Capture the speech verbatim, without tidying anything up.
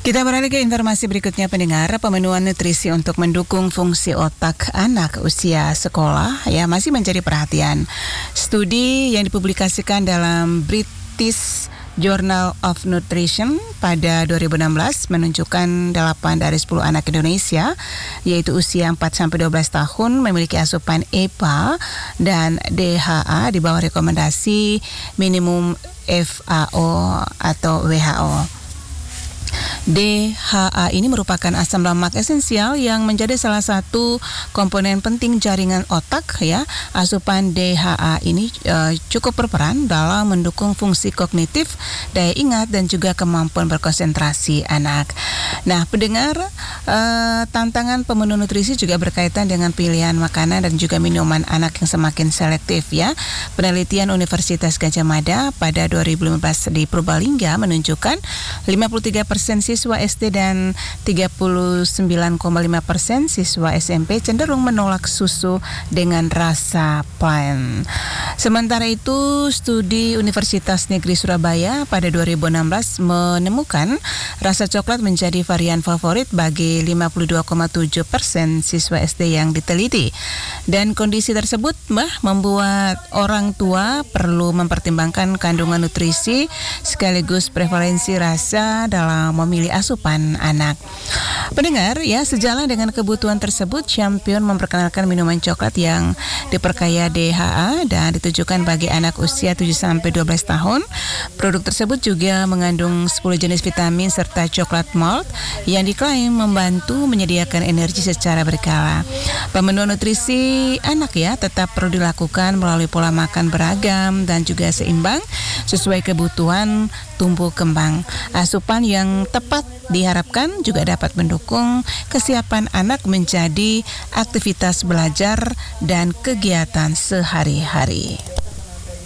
Kita beralih ke informasi berikutnya, pendengar. Pemenuhan nutrisi untuk mendukung fungsi otak anak usia sekolah ya masih menjadi perhatian. Studi yang dipublikasikan dalam British Journal of Nutrition pada dua ribu enam belas menunjukkan delapan dari sepuluh anak Indonesia yaitu usia empat sampai dua belas tahun memiliki asupan E P A dan D H A di bawah rekomendasi minimum F A O atau W H O. D H A ini merupakan asam lemak esensial yang menjadi salah satu komponen penting jaringan otak ya. Asupan D H A ini e, cukup berperan dalam mendukung fungsi kognitif, daya ingat dan juga kemampuan berkonsentrasi anak. Nah, pendengar, e, tantangan pemenuh nutrisi juga berkaitan dengan pilihan makanan dan juga minuman anak yang semakin selektif ya. Penelitian Universitas Gadjah Mada pada dua ribu lima belas di Purbalingga menunjukkan lima puluh tiga persen siswa S D dan tiga puluh sembilan koma lima persen siswa S M P cenderung menolak susu dengan rasa plain. Sementara itu, studi Universitas Negeri Surabaya pada dua ribu enam belas menemukan rasa coklat menjadi varian favorit bagi lima puluh dua koma tujuh persen siswa S D yang diteliti. Dan kondisi tersebut bah, membuat orang tua perlu mempertimbangkan kandungan nutrisi sekaligus prevalensi rasa dalam memilih asupan anak. Pendengar ya, sejalan dengan kebutuhan tersebut, Champion memperkenalkan minuman coklat yang diperkaya D H A dan ditujukan bagi anak usia tujuh sampai dua belas tahun. Produk tersebut juga mengandung sepuluh jenis vitamin serta coklat malt yang diklaim membantu menyediakan energi secara berkala. Pemenuhan nutrisi anak ya tetap perlu dilakukan melalui pola makan beragam dan juga seimbang sesuai kebutuhan tumbuh kembang. Asupan yang tepat diharapkan juga dapat mendukung kesiapan anak menjadi aktivitas belajar dan kegiatan sehari-hari.